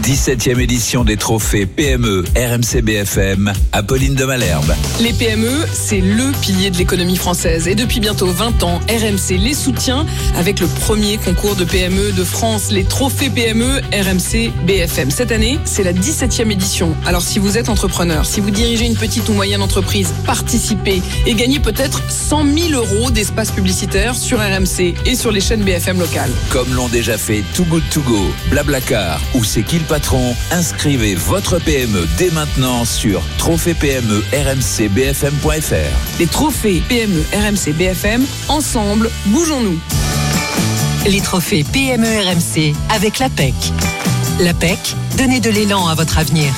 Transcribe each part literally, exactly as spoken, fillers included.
dix-septième édition des trophées P M E R M C B F M, Apolline de Malherbe. Les P M E, c'est le pilier de l'économie française. Et depuis bientôt vingt ans, R M C les soutient avec le premier concours de P M E de France, les trophées P M E R M C B F M. Cette année, c'est la dix-septième édition. Alors si vous êtes entrepreneur, si vous dirigez une petite ou moyenne entreprise, participez et gagnez peut-être cent mille euros d'espace publicitaire sur R M C et sur les chaînes B F M locales. Comme l'ont déjà fait Too Good To Go, Blablacar ou C'est qui le patron, inscrivez votre P M E dès maintenant sur trophée P M E R M C B F M point F R. Les trophées P M E R M C B F M, ensemble, bougeons-nous. Les trophées P M E R M C avec l'A P E C. L'A P E C, donnez de l'élan à votre avenir.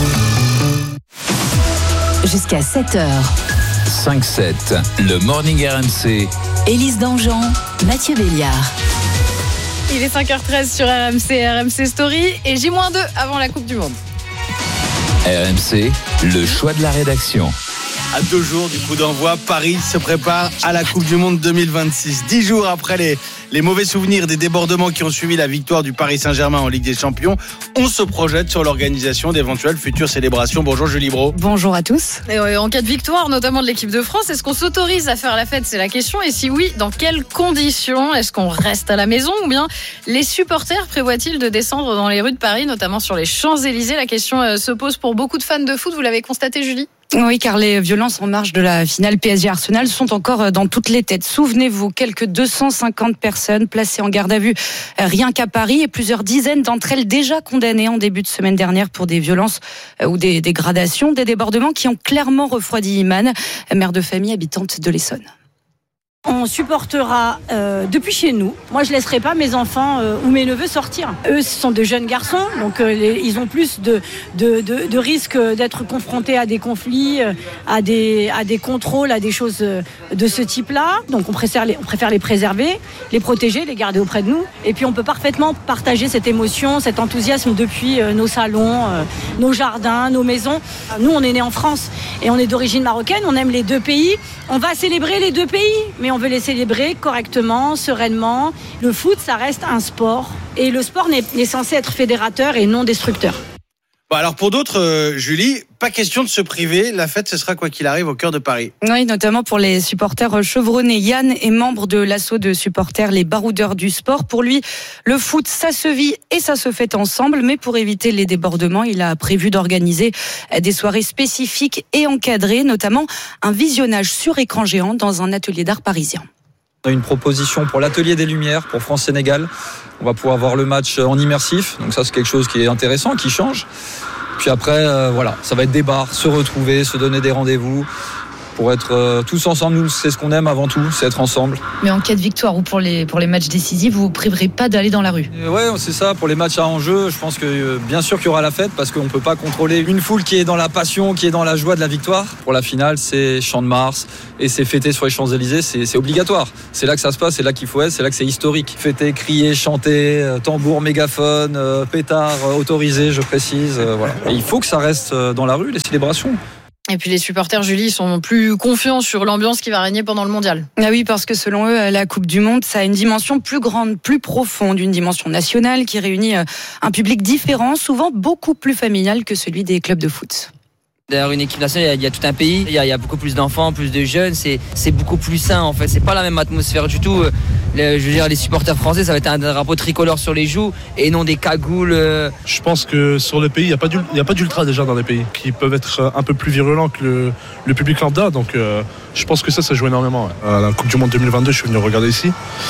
Jusqu'à sept heures. cinq sept, le Morning R M C. Élise Dangean, Mathieu Béliard. Il est cinq heures treize sur R M C, R M C Story et J moins deux avant la Coupe du Monde. R M C, le choix de la rédaction. À deux jours du coup d'envoi, Paris se prépare à la Coupe du Monde deux mille vingt-six. Dix jours après les, les mauvais souvenirs des débordements qui ont suivi la victoire du Paris Saint-Germain en Ligue des Champions, on se projette sur l'organisation d'éventuelles futures célébrations. Bonjour Julie Brault. Bonjour à tous. Et en cas de victoire, notamment de l'équipe de France, est-ce qu'on s'autorise à faire la fête? C'est la question. Et si oui, dans quelles conditions? Est-ce qu'on reste à la maison ou bien les supporters prévoient-ils de descendre dans les rues de Paris, notamment sur les Champs-Élysées? La question se pose pour beaucoup de fans de foot. Vous l'avez constaté, Julie? Oui, car les violences en marge de la finale P S G-Arsenal sont encore dans toutes les têtes. Souvenez-vous, quelques deux cent cinquante personnes placées en garde à vue rien qu'à Paris et plusieurs dizaines d'entre elles déjà condamnées en début de semaine dernière pour des violences ou des dégradations, des débordements qui ont clairement refroidi Iman, mère de famille habitante de l'Essonne. On supportera euh, depuis chez nous. Moi, je laisserai pas mes enfants euh, ou mes neveux sortir. Eux, ce sont de jeunes garçons, donc euh, les, ils ont plus de, de, de, de risques d'être confrontés à des conflits, euh, à, des, à des contrôles, à des choses euh, de ce type-là. Donc, on préfère, les, on préfère les préserver, les protéger, les garder auprès de nous. Et puis, on peut parfaitement partager cette émotion, cet enthousiasme depuis euh, nos salons, euh, nos jardins, nos maisons. Nous, on est nés en France et on est d'origine marocaine. On aime les deux pays. On va célébrer les deux pays, mais on veut les célébrer correctement, sereinement. Le foot, ça reste un sport. Et le sport n'est, n'est censé être fédérateur et non destructeur. Bon, alors pour d'autres, euh, Julie, pas question de se priver. La fête, ce sera quoi qu'il arrive au cœur de Paris. Oui, notamment pour les supporters chevronnés. Yann est membre de l'asso de supporters Les Baroudeurs du Sport. Pour lui, le foot, ça se vit et ça se fait ensemble. Mais pour éviter les débordements, il a prévu d'organiser des soirées spécifiques et encadrées, notamment un visionnage sur écran géant dans un atelier d'art parisien. On a une proposition pour l'Atelier des Lumières, pour France-Sénégal. On va pouvoir voir le match en immersif. Donc ça, c'est quelque chose qui est intéressant, qui change. Puis après, euh, voilà, ça va être des bars, se retrouver, se donner des rendez-vous. Pour être euh, tous ensemble, nous, c'est ce qu'on aime avant tout, c'est être ensemble. Mais en cas de victoire ou pour les, pour les matchs décisifs, vous ne vous priverez pas d'aller dans la rue? Et ouais, c'est ça, pour les matchs à enjeu, je pense que euh, bien sûr qu'il y aura la fête parce qu'on ne peut pas contrôler une foule qui est dans la passion, qui est dans la joie de la victoire. Pour la finale, c'est Champ de Mars et c'est fêter sur les Champs-Élysées, c'est, c'est obligatoire. C'est là que ça se passe, c'est là qu'il faut être, c'est là que c'est historique. Fêter, crier, chanter, euh, tambour, mégaphone, euh, pétard, euh, autorisé, je précise. Euh, voilà. Et il faut que ça reste euh, dans la rue, les célébrations. Et puis les supporters, Julie, sont plus confiants sur l'ambiance qui va régner pendant le mondial. Ah oui, parce que selon eux, la Coupe du Monde, ça a une dimension plus grande, plus profonde, une dimension nationale qui réunit un public différent, souvent beaucoup plus familial que celui des clubs de foot. Derrière une équipe nationale, il y a tout un pays, il y a, il y a beaucoup plus d'enfants, plus de jeunes, c'est, c'est beaucoup plus sain en fait, c'est pas la même atmosphère du tout. Le, je veux dire, les supporters français, ça va être un drapeau tricolore sur les joues et non des cagoules. Je pense que sur le pays, il n'y a pas d'ultra, il y a pas d'ultra déjà dans les pays, qui peuvent être un peu plus virulents que le, le public lambda, donc euh, je pense que ça, ça joue énormément. Ouais. À la Coupe du Monde deux mille vingt-deux, je suis venu regarder ici,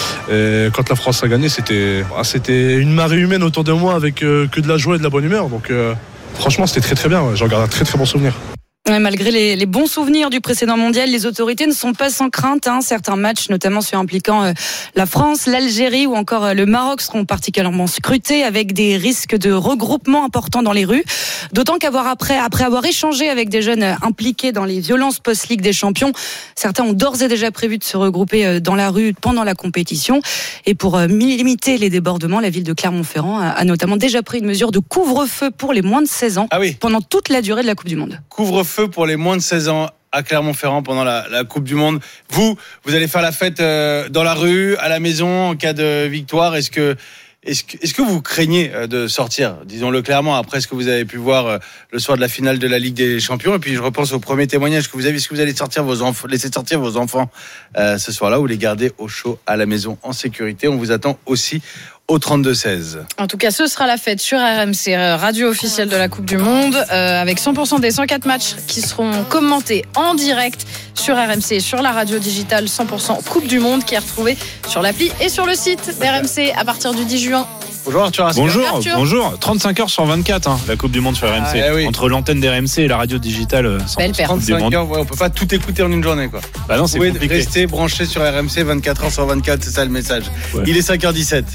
et quand la France a gagné, c'était, c'était une marée humaine autour de moi avec euh, que de la joie et de la bonne humeur, donc... Euh, Franchement, c'était très très bien. Ouais. J'en garde un très très bon souvenir. Ouais, malgré les, les bons souvenirs du précédent mondial, les autorités ne sont pas sans crainte. Hein. Certains matchs, notamment ceux impliquant euh, la France, l'Algérie ou encore euh, le Maroc, seront particulièrement scrutés avec des risques de regroupement importants dans les rues. D'autant qu'avoir après, après avoir échangé avec des jeunes euh, impliqués dans les violences post-Ligue des Champions, certains ont d'ores et déjà prévu de se regrouper euh, dans la rue pendant la compétition. Et pour euh, limiter les débordements, la ville de Clermont-Ferrand a, a notamment déjà pris une mesure de couvre-feu pour les moins de seize ans ah oui. pendant toute la durée de la Coupe du Monde. Couvre-feu pour les moins de seize ans à Clermont-Ferrand pendant la, la Coupe du Monde. Vous, vous allez faire la fête euh, dans la rue, à la maison, en cas de victoire. Est-ce que, Est-ce que, est-ce que vous craignez de sortir, disons-le clairement, après ce que vous avez pu voir le soir de la finale de la Ligue des Champions? Et puis je repense au premier témoignage que vous avez. Est-ce que vous allez sortir vos enfants, laisser sortir vos enfants euh, ce soir-là, ou les garder au chaud à la maison en sécurité? On vous attend aussi au trente-deux seize. En tout cas, ce sera la fête sur R M C, radio officielle de la Coupe du Monde, euh, avec cent pour cent des cent quatre matchs qui seront commentés en direct sur R M C, sur la radio digitale cent pour cent Coupe du Monde, qui est retrouvée sur l'appli et sur le site d'R M C à partir du dix juin. Bonjour Arthur. Bonjour, Arthur. bonjour. trente-cinq heures sur vingt-quatre, hein, la Coupe du Monde sur R M C. Ah, eh oui. Entre l'antenne d'R M C et la radio digitale. Belle paire. trente-cinq heures, ouais, on peut pas tout écouter en une journée, quoi. Bah non, c'est vous pouvez compliqué. rester branché sur R M C vingt-quatre heures sur vingt-quatre, c'est ça le message. Ouais. Il est cinq heures dix-sept.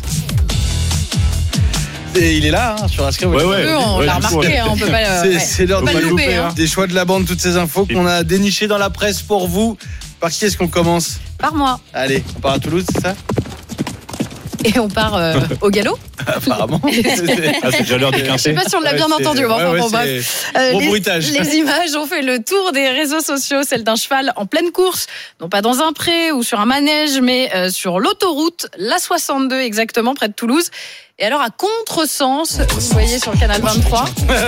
Et il est là, hein, sur Ascre. Ouais, ouais. Eux, on ouais, l'a du coup, remarqué, ouais. hein, on peut pas, euh, C'est, ouais. c'est l'heure Faut pas de le louper, hein. des choix de la bande, toutes ces infos qu'on a dénichées dans la presse pour vous. Par qui est-ce qu'on commence? Par mois. Allez, on part à Toulouse, c'est ça? Et on part euh, au galop. Apparemment. Ah, c'est déjà l'heure du Je sais quintet. pas si on l'a bien Ouais, c'est- entendu. mais enfin, ouais, ouais, bon, c'est- bref. Euh, Gros les, bruitage. les images ont fait le tour des réseaux sociaux, celle d'un cheval en pleine course, non pas dans un pré ou sur un manège, mais euh, sur l'autoroute, l'A soixante-deux exactement, près de Toulouse. Et alors à contresens, vous voyez sur le canal vingt-trois.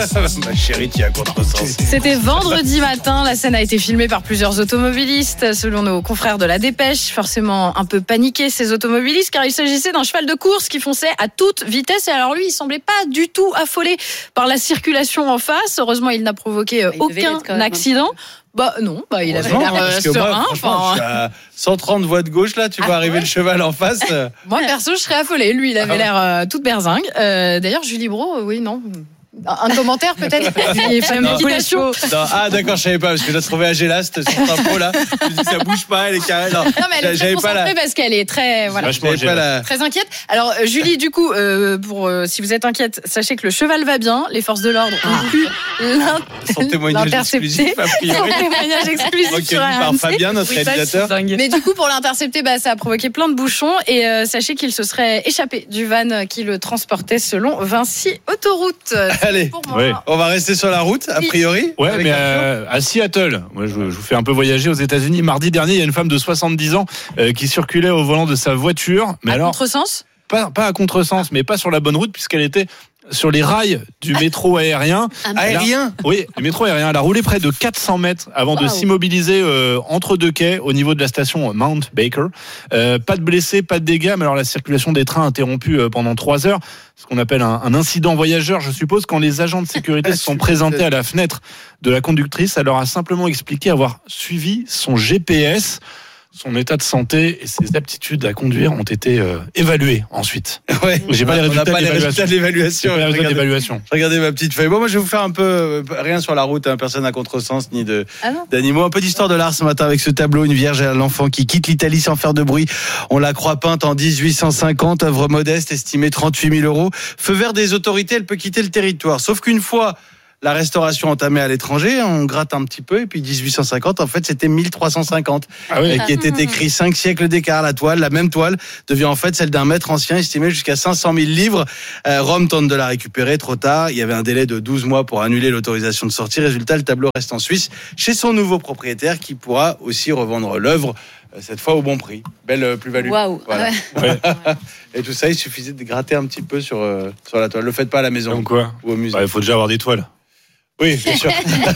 Ma chérie, tu as contresens. C'était vendredi matin. La scène a été filmée par plusieurs automobilistes, selon nos confrères de la Dépêche. Forcément un peu paniqués, ces automobilistes, car il s'agissait d'un cheval de course qui fonçait à toute vitesse. Et alors lui, il semblait pas du tout affolé par la circulation en face. Heureusement, il n'a provoqué euh, Il devait aucun l'être quand même. accident. Bah non, bah il avait Heureusement, l'air euh, parce que moi, serein. franchement, Enfin, je suis à cent trente voies de gauche, là, tu vois Ah, arriver ouais. le cheval en face. euh, moi perso, je serais affolée. Lui, il avait Ah ouais. l'air euh, toute berzingue. Euh, D'ailleurs, Julie Bro, euh, oui, non. Un un commentaire peut-être. Il fait une Non. méditation. Non, ah d'accord, je savais pas parce que je la trouvais à Gélaste sur cette info là. Je me dis ça bouge pas, elle est carrée. Non, Non, mais elle est très j'avais pas concentrée la. parce qu'elle est très voilà. Vachement J'avais pas la. Très inquiète. Alors euh, Julie, du coup, euh, pour euh, si vous êtes inquiète, sachez que le cheval va bien. Les forces de l'ordre ont pu l'in- Son témoignage l'intercepter. exclusif a Son priori. témoignage exclusif Recueilli sur par R M C. Fabien, notre Oui, ça, réalisateur. c'est dingue. Mais du coup, pour l'intercepter, bah, ça a provoqué plein de bouchons. Et euh, sachez qu'il se serait échappé du van qui le transportait selon Vinci Autoroute. Allez, Pour moi. Ouais. on va rester sur la route, a Oui. priori. Ouais, avec mais Arthur. euh, à Seattle, moi, je, je vous fais un peu voyager aux États-Unis. Mardi dernier, il y a une femme de soixante-dix ans euh, qui circulait au volant de sa voiture. Mais À alors, contresens. pas, pas à contresens, mais pas sur la bonne route, puisqu'elle était sur les rails du métro aérien. Aérien. Oui, le métro aérien. Elle a roulé près de quatre cents mètres avant de Wow. s'immobiliser euh, entre deux quais au niveau de la station Mount Baker. Euh, pas de blessés, pas de dégâts, mais alors la circulation des trains interrompue euh, pendant trois heures. Ce qu'on appelle un, un incident voyageur, je suppose. Quand les agents de sécurité se sont présentés à la fenêtre de la conductrice, elle leur a simplement expliqué avoir suivi son G P S. Son état de santé et ses aptitudes à conduire ont été euh, évaluées ensuite. Ouais. J'ai pas les On n'a résultats pas les résultats de J'ai l'évaluation. pas les résultats Regardez- d'évaluation. Regardez ma petite feuille. Bon, moi, je vais vous faire un peu euh, rien sur la route, hein, personne à contresens ni de Ah non. d'animaux. Un peu d'histoire de l'art ce matin avec ce tableau, une vierge à l'enfant qui quitte l'Italie sans faire de bruit. On la croit peinte en dix-huit cent cinquante, œuvre modeste estimée trente-huit mille euros. Feu vert des autorités, elle peut quitter le territoire. Sauf qu'une fois la restauration entamée à l'étranger, on gratte un petit peu et puis dix-huit cent cinquante, en fait, c'était mille trois cent cinquante. Ah oui. Et qui était écrit cinq siècles d'écart. La toile, la même toile, devient en fait celle d'un maître ancien estimé jusqu'à cinq cent mille livres. Euh, Rome tente de la récupérer trop tard. Il y avait un délai de douze mois pour annuler l'autorisation de sortie. Résultat, le tableau reste en Suisse chez son nouveau propriétaire qui pourra aussi revendre l'œuvre, euh, cette fois au bon prix. Belle euh, plus-value. Waouh. Voilà. Ouais. Et tout ça, il suffisait de gratter un petit peu sur, euh, sur la toile. Le faites pas à la maison Donc quoi? ou au musée. Bah, il faut déjà avoir des toiles. Oui, bien sûr.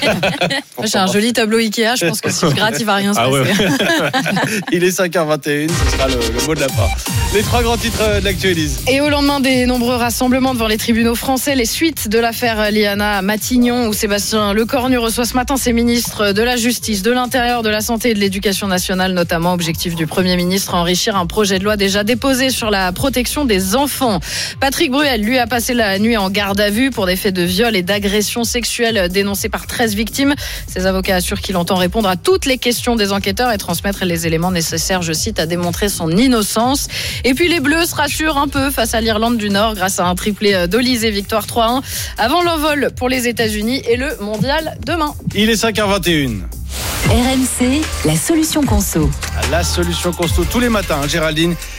Moi, j'ai un joli tableau Ikea. Je pense que si je gratte, il va rien se Ah passer. ouais. Il est cinq heures vingt et un, ce sera le, le mot de la fin. Les trois grands titres de l'actu, Élise. Et au lendemain des nombreux rassemblements devant les tribunaux français, les suites de l'affaire Liana à Matignon, où Sébastien Lecornu reçoit ce matin ses ministres de la Justice, de l'Intérieur, de la Santé et de l'Éducation nationale, notamment. Objectif du Premier ministre, enrichir un projet de loi déjà déposé sur la protection des enfants. Patrick Bruel, lui, a passé la nuit en garde à vue pour des faits de viol et d'agression sexuelle dénoncés par treize victimes. Ses avocats assurent qu'il entend répondre à toutes les questions des enquêteurs et transmettre les éléments nécessaires, je cite, à démontrer son innocence. Et puis les Bleus se rassurent un peu face à l'Irlande du Nord grâce à un triplé d'Olysée, victoire trois un, avant l'envol pour les États-Unis et le mondial demain. Il est cinq heures vingt et un. R M C, la solution conso. La solution consto tous les matins, hein, Géraldine.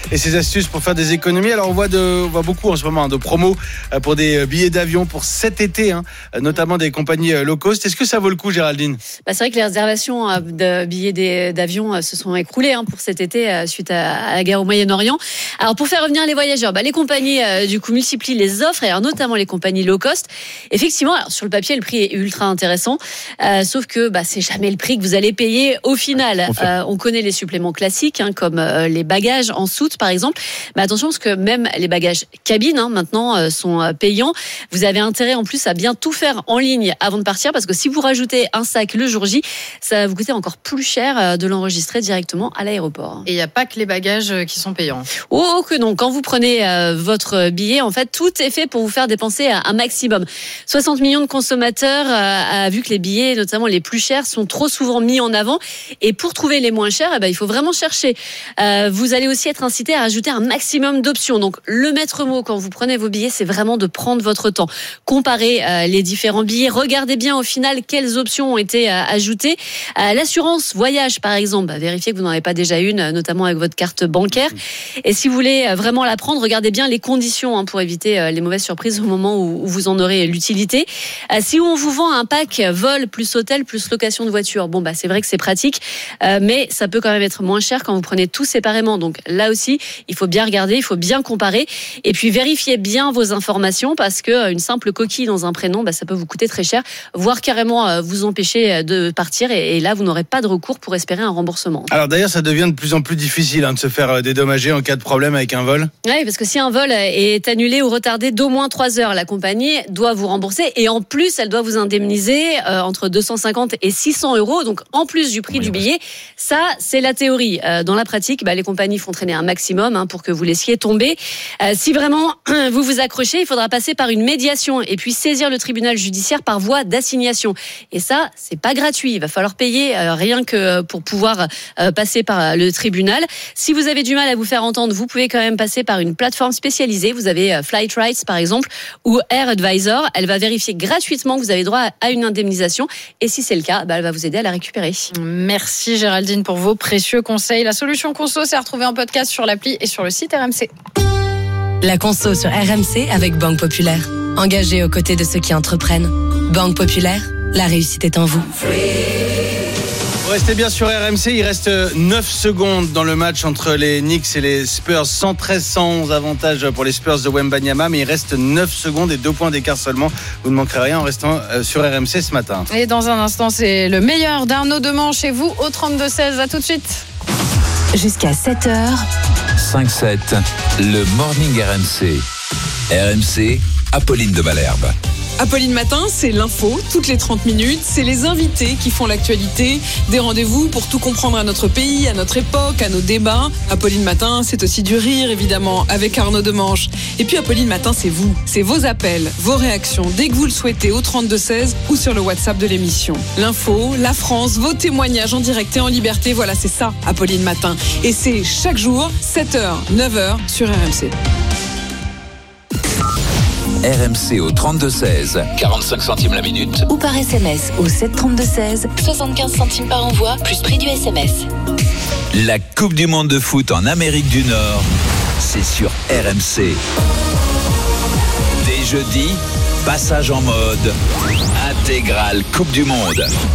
et ses astuces pour faire des économies. Alors on voit, de, on voit beaucoup en ce moment hein, de promos pour des billets d'avion pour cet été, hein, notamment des compagnies low cost. Est-ce que ça vaut le coup, Géraldine ? Bah, c'est vrai que les réservations de billets d'avion se sont écroulées hein, pour cet été suite à la guerre au Moyen-Orient. Alors pour faire revenir les voyageurs, bah, les compagnies du coup multiplient les offres et alors, notamment les compagnies low cost. Effectivement, alors, sur le papier, le prix est ultra intéressant, euh, sauf que bah, c'est jamais le prix que vous allez payer au final. Euh, on connaît les suppléments classiques, hein, comme euh, les bagages en soute par exemple. Mais attention, parce que même les bagages cabine hein, maintenant euh, sont euh, payants. Vous avez intérêt en plus à bien tout faire en ligne avant de partir, parce que si vous rajoutez un sac le jour J, ça va vous coûter encore plus cher euh, de l'enregistrer directement à l'aéroport. Et il n'y a pas que les bagages qui sont payants. Oh que non, quand vous prenez euh, votre billet, en fait, tout est fait pour vous faire dépenser un maximum. soixante millions de consommateurs euh, a vu que les billets, notamment les plus chers, sont trop souvent mis en avant. Et pour trouver les moins chers, eh ben, il faut vraiment chercher. Euh, vous allez aussi être incité à rajouter un maximum d'options. Donc, le maître mot quand vous prenez vos billets, c'est vraiment de prendre votre temps. Comparez euh, les différents billets. Regardez bien au final quelles options ont été euh, ajoutées. Euh, l'assurance voyage, par exemple, bah, vérifiez que vous n'en avez pas déjà une, notamment avec votre carte bancaire. Et si vous voulez vraiment la prendre, regardez bien les conditions hein, pour éviter euh, les mauvaises surprises au moment où, où vous en aurez l'utilité. Euh, si on vous vend un pack vol plus hôtel plus location de voiture, bon bah c'est vrai que c'est pratique, euh, mais ça peut quand même être moins cher quand vous prenez tout séparément. Donc là aussi, il faut bien regarder, il faut bien comparer, et puis vérifiez bien vos informations, parce que euh, une simple coquille dans un prénom, bah, ça peut vous coûter très cher, voire carrément euh, vous empêcher de partir, et, et là vous n'aurez pas de recours pour espérer un remboursement. Alors d'ailleurs, ça devient de plus en plus difficile hein, de se faire dédommager en cas de problème avec un vol. Oui, parce que si un vol est annulé ou retardé d'au moins trois heures, la compagnie doit vous rembourser, et en plus elle doit vous indemniser euh, entre deux cent cinquante et six cents euros, donc en plus du prix oui, du billet. Ça, c'est la théorie. Euh, dans la pratique, bah, les compagnies font traîner un maximum hein, pour que vous laissiez tomber. Euh, si vraiment vous vous accrochez, il faudra passer par une médiation et puis saisir le tribunal judiciaire par voie d'assignation. Et ça, c'est pas gratuit. Il va falloir payer euh, rien que pour pouvoir euh, passer par le tribunal. Si vous avez du mal à vous faire entendre, vous pouvez quand même passer par une plateforme spécialisée. Vous avez euh, Flightrights par exemple ou Air Advisor. Elle va vérifier gratuitement que vous avez droit à une indemnisation, et si c'est le cas, bah, elle va vous aider à la récupérer. Merci Géraldine pour vos précieux conseils. La solution conso, c'est à retrouver en podcast sur l'appli et sur le site R M C. La conso sur R M C avec Banque Populaire. Engagée aux côtés de ceux qui entreprennent. Banque Populaire, la réussite est en vous. Restez bien sur R M C, il reste neuf secondes dans le match entre les Knicks et les Spurs. cent treize à cent onze avantage pour les Spurs de Wembanyama, mais il reste neuf secondes et deux points d'écart seulement. Vous ne manquerez rien en restant sur R M C ce matin. Et dans un instant, c'est le meilleur d'Arnaud Demange chez vous au trente-deux seize. À tout de suite. Jusqu'à sept heures. cinq sept, le Morning R M C. R M C, Apolline de Malherbe. Apolline Matin, c'est l'info, toutes les trente minutes. C'est les invités qui font l'actualité. Des rendez-vous pour tout comprendre à notre pays, à notre époque, à nos débats. Apolline Matin, c'est aussi du rire, évidemment, avec Arnaud Demange. Et puis Apolline Matin, c'est vous. C'est vos appels, vos réactions, dès que vous le souhaitez, au trente-deux seize ou sur le WhatsApp de l'émission. L'info, la France, vos témoignages en direct et en liberté. Voilà, c'est ça, Apolline Matin. Et c'est chaque jour, sept heures, neuf heures, sur R M C. R M C au trente-deux seize, quarante-cinq centimes la minute. Ou par S M S au sept trente-deux seize, soixante-quinze centimes par envoi, plus prix du S M S. La Coupe du Monde de foot en Amérique du Nord, c'est sur R M C. Dès jeudi, passage en mode intégrale Coupe du Monde.